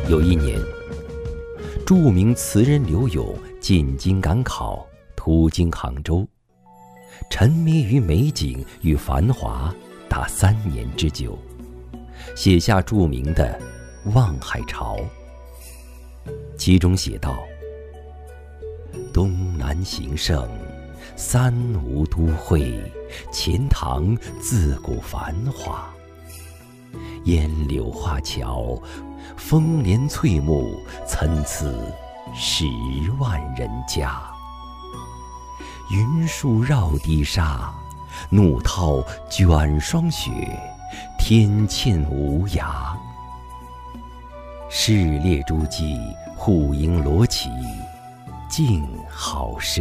有一年，著名词人刘永进京赶考，途经杭州，沉迷于美景与繁华达3年之久，写下著名的《望海潮》。其中写道：东南形胜，三吴都会，钱塘自古繁华。烟柳画桥，风帘翠幕，参差10万人家。云树绕堤沙，怒涛卷霜雪，天堑无涯。市列诸暨，户牨罗绮，竞好奢。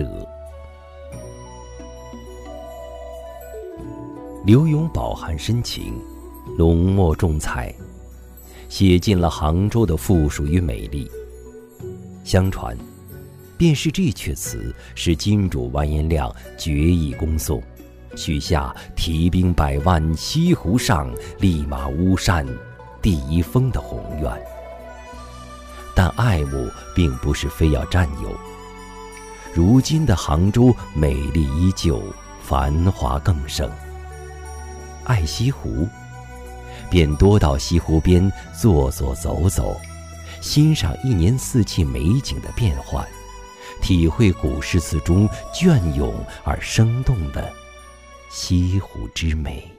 刘永饱含深情，浓墨重彩，写尽了杭州的富庶与美丽。相传，便是这阙词使金主完颜亮决意攻宋，许下提兵100万，西湖上立马巫山第1峰的宏愿。但爱慕并不是非要占有，如今的杭州美丽依旧，繁华更盛。爱西湖，便多到西湖边坐坐走走，欣赏1年4季美景的变幻，体会古诗词中隽永而生动的西湖之美。